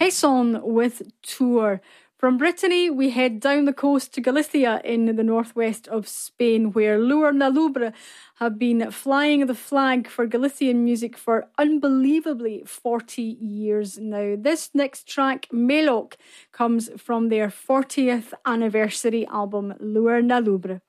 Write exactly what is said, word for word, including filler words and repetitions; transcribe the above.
Tesson with Tour. From Brittany, we head down the coast to Galicia in the northwest of Spain, where Luar na Lubre have been flying the flag for Galician music for unbelievably forty years now. This next track, Meloc, comes from their fortieth anniversary album, Luar na Lubre.